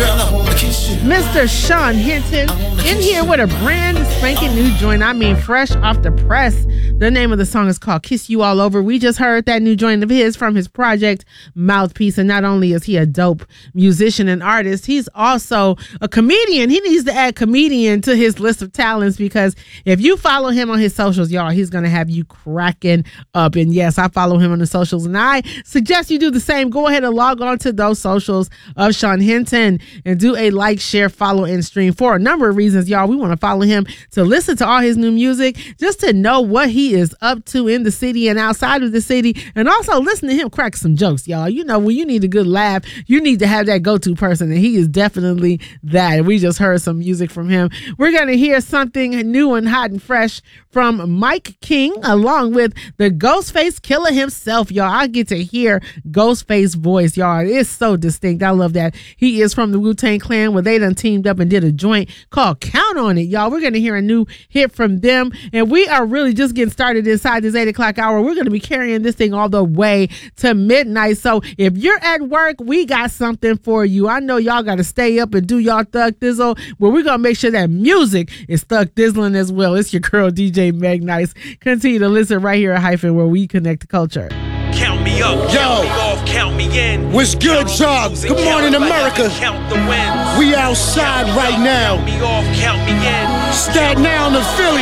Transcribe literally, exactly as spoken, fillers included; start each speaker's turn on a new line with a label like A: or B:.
A: Mister Sean Hinton in here with a brand spanking new joint. I mean, fresh off the press. The name of the song is called Kiss You All Over. We just heard that new joint of his from his project Mouthpiece. And not only is he a dope musician and artist, he's also a comedian. He needs to add comedian to his list of talents, because if you follow him on his socials, y'all, he's going to have you cracking up. And yes, I follow him on the socials, and I suggest you do the same. Go ahead and log on to those socials of Sean Hinton and do a like, share, follow, and stream for a number of reasons, y'all. We want to follow him to listen to all his new music, just to know what he is up to in the city and outside of the city, and also listen to him crack some jokes, y'all. You know, when you need a good laugh, you need to have that go-to person, and he is definitely that. We just heard some music from him. We're going to hear something new and hot and fresh from Mike King, along with the Ghostface Killah himself, y'all. I get to hear Ghostface voice, y'all. It's so distinct. I love that. He is from the Wu-Tang Clan, where they done teamed up and did a joint called Count on It, y'all. We're going to hear a new hit from them, and we are really just getting started inside this eight o'clock hour. We're going to be carrying this thing all the way to midnight. So if you're at work, we got something for you. I know y'all got to stay up and do y'all thug thizzle, well, we're going to make sure that music is thug thizzling as well. It's your girl, D J Meg Nice. Continue to listen right here at Hyphen, where we connect the culture.
B: Count me up,
C: Yo.
B: count me off, count me in.
C: What's good, y'all? Good morning, America.
B: Count the wins.
C: We outside right now.
B: Count me off, count me in.
C: Staten Island to Philly.